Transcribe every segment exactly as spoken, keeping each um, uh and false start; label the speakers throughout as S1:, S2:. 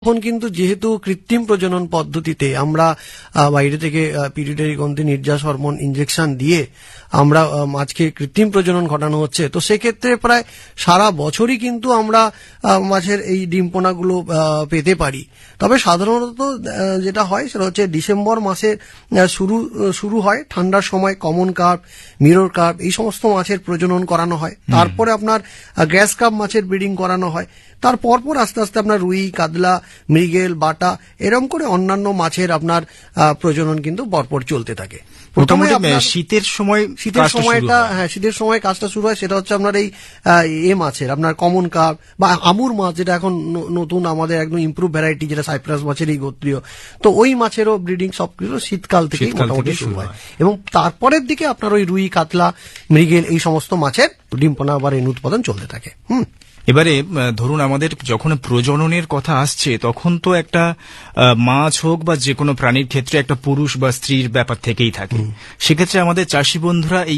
S1: এখন কিন্তু যেহেতু কৃত্রিম প্রজনন পদ্ধতিতে আমরা বাইরে থেকে পিটুইটারি গ্রন্থি নির্যাস হরমোন ইনজেকশন দিয়ে আমরা মাছকে কৃত্রিম প্রজনন ঘটানো হচ্ছে, তো সেক্ষেত্রে প্রায় সারা বছরই কিন্তু আমরা মাছের এই ডিমপোনাগুলো পেতে পারি। তবে সাধারণত যেটা হয় সেটা হচ্ছে ডিসেম্বর মাসে শুরু শুরু হয় ঠান্ডার সময় কমন কার্প, মিরর কার্প এই সমস্ত মাছের প্রজনন করানো হয়। তারপরে আপনার গ্যাস কার্প মাছের ব্রিডিং করানো হয়। তার পরপর আস্তে আস্তে আপনার রুই, কাতলা, মৃগেল, বাটা এরকম করে অন্যান্য মাছের আপনার প্রজনন কিন্তু পরপর চলতে থাকে।
S2: প্রথমে শীতের সময়
S1: শীতের সময়টা হ্যাঁ শীতের সময় কাজটা শুরু হয়, সেটা হচ্ছে আপনার এই এ মাছের আপনার কমন কার্প বা আমুর মাছ, যেটা এখন নতুন আমাদের একদম ইমপ্রুভ ভ্যারাইটি, যেটা সাইপ্রাস মাছেরই গোত্রীয়, তো ওই মাছেরও ব্রিডিং সবকিছু শীতকাল থেকে মোটামুটি শুরু হয়। এবং তারপরের দিকে আপনার ওই রুই, কাতলা, মৃগেল এই সমস্ত মাছের ডিমপোনা বা রেণু উৎপাদন চলতে থাকে। হুম
S2: এবারে ধরুন আমাদের যখন প্রজননের কথা আসছে তখন তো একটা মাছ হোক বা যে কোনো প্রাণীর ক্ষেত্রে একটা পুরুষ বা স্ত্রীর ব্যাপার থেকেই থাকে। সেক্ষেত্রে আমাদের চাষি বন্ধুরা এই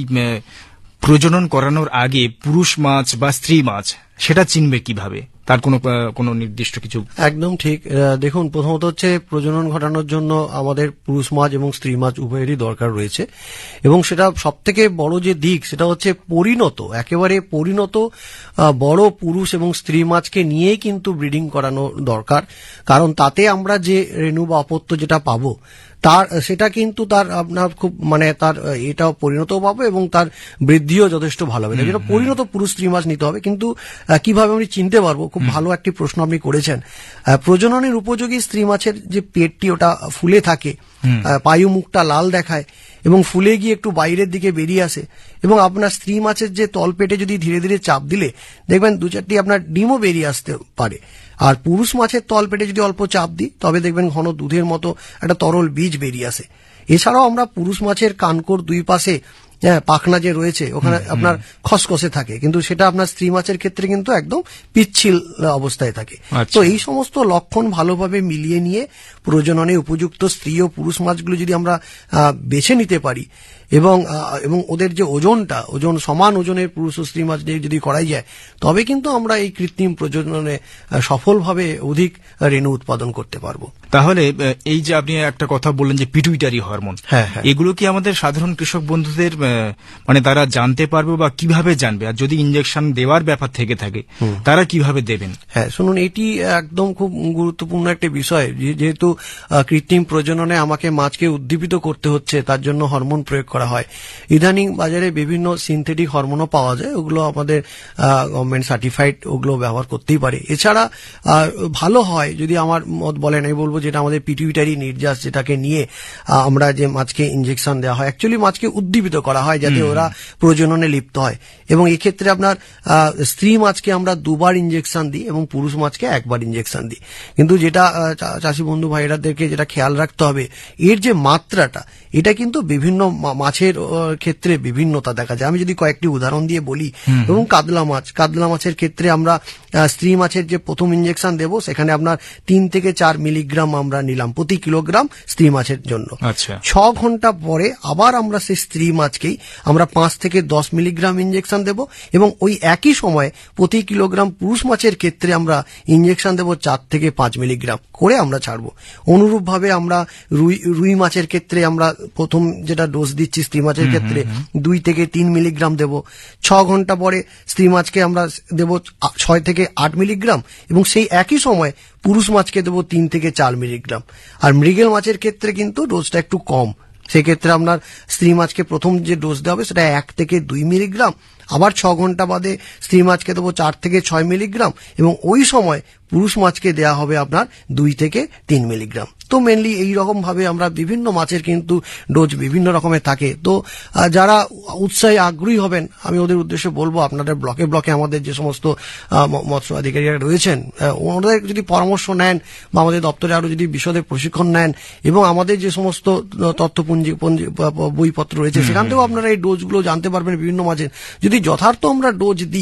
S2: প্রজনন করানোর আগে পুরুষ মাছ বা স্ত্রী মাছ সেটা চিনবে কিভাবে? তার কোনো কোনো নির্দিষ্ট কিছু?
S1: একদম ঠিক। দেখুন, প্রথমত হচ্ছে প্রজনন ঘটানোর জন্য আমাদের পুরুষ মাছ এবং স্ত্রী মাছ উভয়েরই দরকার রয়েছে, এবং সেটা সব থেকে বড় যে দিক সেটা হচ্ছে পরিণত, একেবারে পরিণত বড় পুরুষ এবং স্ত্রী মাছকে নিয়েই কিন্তু ব্রিডিং করানো দরকার। কারণ তাতে আমরা যে রেণু বা অপত্য যেটা পাবো তার সেটা কিন্তু তার আপনার খুব মানে তার এটাও পরিণত পাবো এবং তার বৃদ্ধিও যথেষ্ট ভালো হবে। যেটা পরিণত পুরুষ স্ত্রী মাছ নিতে হবে। কিন্তু কিভাবে আমি চিনতে পারবো? খুব ভালো একটি প্রশ্ন আপনি করেছেন। প্রজননের উপযোগী স্ত্রী মাছের যে পেটটি ওটা ফুলে থাকে, পায়ু মুখটা লাল দেখায় এবং ফুলে গিয়ে একটু বাইরের দিকে বেরিয়ে আসে, এবং আপনার স্ত্রী মাছের যে তলপেটে যদি ধীরে ধীরে চাপ দিলে দেখবেন দু চারটি আপনার ডিমও বেরিয়ে আসতে পারে। আর পুরুষ মাছের তলপেটে যদি অল্প চাপ দিই তবে দেখবেন ঘন দুধের মতো একটা তরল বীজ বেরিয়ে আসে। এছাড়াও আমরা পুরুষ মাছের কানকোর দুই পাশে পাখনা যে রয়েছে ওখানে আপনার খসখসে থাকে, কিন্তু সেটা আপনার স্ত্রী মাছের ক্ষেত্রে কিন্তু একদম পিচ্ছিল অবস্থায় থাকে। তো এই সমস্ত লক্ষণ ভালোভাবে মিলিয়ে নিয়ে প্রজননে উপযুক্ত স্ত্রী ও পুরুষ মাছগুলো যদি আমরা বেছে নিতে পারি এবং এবং ওদের যে ওজনটা ওজন সমান ওজনের পুরুষ ও স্ত্রী মাছ যদি করাই যায়, তবে কিন্তু আমরা এই কৃত্রিম প্রজননে সফলভাবে অধিক রেণু উৎপাদন করতে পারবো।
S2: তাহলে এই যে আপনি একটা কথা বললেন যে পিটুইটারি হরমোন,
S1: হ্যাঁ হ্যাঁ
S2: এগুলো কি আমাদের সাধারণ কৃষক বন্ধুদের মানে তারা জানতে পারবে বা কিভাবে জানবে? আর যদি ইনজেকশন দেওয়ার ব্যাপার থেকে থাকে তারা কিভাবে দেবেন?
S1: হ্যাঁ শুনুন, এটি একদম খুব গুরুত্বপূর্ণ একটা বিষয়। যেহেতু কৃত্রিম প্রজননে আমাকে মাছকে উদ্দীপিত করতে হচ্ছে, তার জন্য হরমোন প্রয়োগ করা হয়। ইদানিং বাজারে বিভিন্ন সিনথেটিক হরমোনও পাওয়া যায়, ওগুলো আমাদের গভর্নমেন্ট সার্টিফাইড, ওগুলো ব্যবহার করতেই পারে। এছাড়া ভালো হয় যদি আমার মত বলেন, আমি বলবো যেটা আমাদের পিটুইটারি নির্যাস, যেটাকে নিয়ে আমরা যে মাছকে ইনজেকশন দেওয়া হয়, অ্যাকচুয়ালি মাছকে উদ্দীপিত করা হয় যাতে ওরা প্রজননে লিপ্ত হয়। এবং এক্ষেত্রে আপনার স্ত্রী মাছকে আমরা দুবার ইনজেকশন দিই এবং পুরুষ মাছকে একবার ইনজেকশন দিই। কিন্তু যেটা চাষি বন্ধু ভাইরাদেরকে যেটা খেয়াল রাখতে হবে, এর যে মাত্রাটা এটা কিন্তু বিভিন্ন মাছের ক্ষেত্রে বিভিন্নতা দেখা যায়। আমি যদি কয়েকটি উদাহরণ দিয়ে বলি, এবং কাতলা মাছ কাতলা মাছের ক্ষেত্রে আমরা স্ত্রী মাছের যে প্রথম ইনজেকশন দেব সেখানে আপনার তিন থেকে চার মিলিগ্রাম আমরা নিলাম প্রতি কিলোগ্রাম স্ত্রী মাছের জন্য। ছ ঘন্টা পরে আবার আমরা সেই স্ত্রী মাছকেই আমরা পাঁচ থেকে দশ মিলিগ্রাম ইনজেকশন দেব, এবং ওই একই সময় প্রতি কিলোগ্রাম পুরুষ মাছের ক্ষেত্রে আমরা ইনজেকশন দেব চার থেকে পাঁচ মিলিগ্রাম করে আমরা ছাড়বো। অনুরূপ ভাবে আমরা রুই রুই মাছের ক্ষেত্রে আমরা প্রথম যেটা ডোজ দিচ্ছি স্ত্রী মাছের ক্ষেত্রে দুই থেকে তিন মিলিগ্রাম দেব। ছ ঘন্টা পরে স্ত্রী মাছকে আমরা দেব ছয় থেকে আট মিলিগ্রাম, এবং সেই একই সময় পুরুষ মাছকে দেব তিন থেকে চার মিলিগ্রাম। আর মৃগেল মাছের ক্ষেত্রে কিন্তু ডোজটা একটু কম, সেক্ষেত্রে আপনার স্ত্রী মাছকে প্রথম যে ডোজ দেওয়া হবে সেটা এক থেকে দুই মিলিগ্রাম, আবার ছ ঘন্টা বাদে স্ত্রী মাছকে দেবো চার থেকে ছয় মিলিগ্রাম, এবং ওই সময় পুরুষ মাছকে দেওয়া হবে আপনার দুই থেকে তিন মিলিগ্রাম। তো মেনলি এইরকম ভাবে আমরা বিভিন্ন মাছের কিন্তু ডোজ বিভিন্ন রকমের থাকে। তো যারা উৎসাহী আগ্রহী হবেন, আমি ওদের উদ্দেশ্যে বলবো আপনাদের ব্লকে ব্লকে আমাদের যে সমস্ত মৎস্য আধিকারিকরা রয়েছেন ওনাদের যদি পরামর্শ নেন বা আমাদের দপ্তরে আরো যদি বিশদে প্রশিক্ষণ নেন, এবং আমাদের যে সমস্ত তথ্যপুঞ্জি বইপত্র রয়েছে সেখান থেকেও আপনারা এই ডোজগুলো জানতে পারবেন বিভিন্ন মাছের। যদি যথার্থ আমরা ডোজ দিই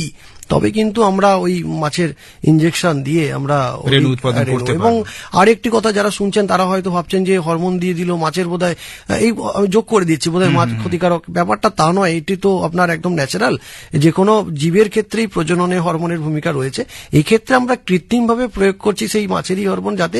S1: তবে কিন্তু আমরা ওই মাছের ইনজেকশন দিয়ে আমরা ওই
S2: রেণু উৎপাদন
S1: রেণু।
S2: করতে
S1: এবং
S2: পারবো।
S1: আরেকটি কথা যারা শুনছেন তারা হয়তো ভাবছেন যে হরমোন দিয়ে দিল মাছের বোধহয় এই আমি যোগ করে দিচ্ছি বোধহয় মাছ ক্ষতিকারক, ব্যাপারটা তা নয়। এটি তো আপনার একদম ন্যাচারাল, যে কোনো জীবের ক্ষেত্রেই প্রজননে হরমোনের ভূমিকা রয়েছে। এই ক্ষেত্রে আমরা কৃত্রিমভাবে প্রয়োগ করছি সেই মাছেরই হরমোন, যাতে